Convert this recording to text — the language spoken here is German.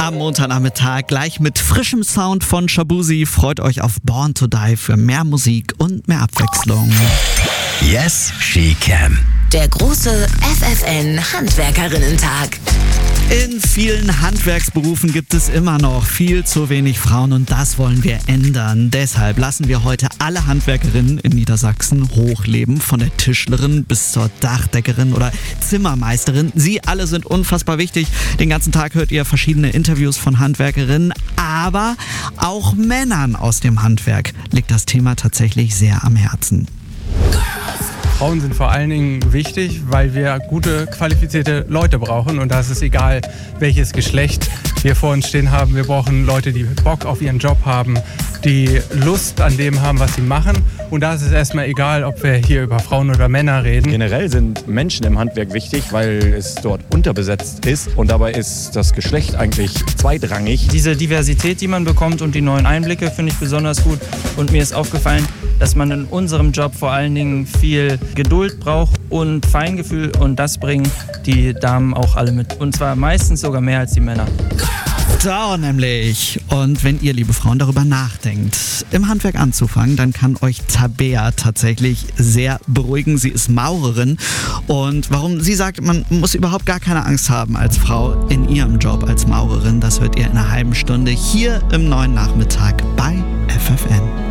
Am Montagnachmittag gleich mit frischem Sound von Shabuzi. Freut euch auf Born to Die für mehr Musik und mehr Abwechslung. Yes, she can. Der große FFN-Handwerkerinnen-Tag. In vielen Handwerksberufen gibt es immer noch viel zu wenig Frauen und das wollen wir ändern. Deshalb lassen wir heute alle Handwerkerinnen in Niedersachsen hochleben, von der Tischlerin bis zur Dachdeckerin oder Zimmermeisterin. Sie alle sind unfassbar wichtig. Den ganzen Tag hört ihr verschiedene Interviews von Handwerkerinnen, aber auch Männern aus dem Handwerk liegt das Thema tatsächlich sehr am Herzen. Frauen sind vor allen Dingen wichtig, weil wir gute, qualifizierte Leute brauchen. Und da ist es egal, welches Geschlecht wir vor uns stehen haben. Wir brauchen Leute, die Bock auf ihren Job haben, die Lust an dem haben, was sie machen. Und da ist es erstmal egal, ob wir hier über Frauen oder Männer reden. Generell sind Menschen im Handwerk wichtig, weil es dort unterbesetzt ist. Und dabei ist das Geschlecht eigentlich zweitrangig. Diese Diversität, die man bekommt und die neuen Einblicke finde ich besonders gut. Und mir ist aufgefallen, dass man in unserem Job vor allen Dingen viel Geduld braucht und Feingefühl. Und das bringen die Damen auch alle mit. Und zwar meistens sogar mehr als die Männer. Da nämlich. Und wenn ihr, liebe Frauen, darüber nachdenkt, im Handwerk anzufangen, dann kann euch Tabea tatsächlich sehr beruhigen. Sie ist Maurerin. Und warum sie sagt, man muss überhaupt gar keine Angst haben als Frau in ihrem Job als Maurerin, das hört ihr in einer halben Stunde hier im neuen Nachmittag bei FFN.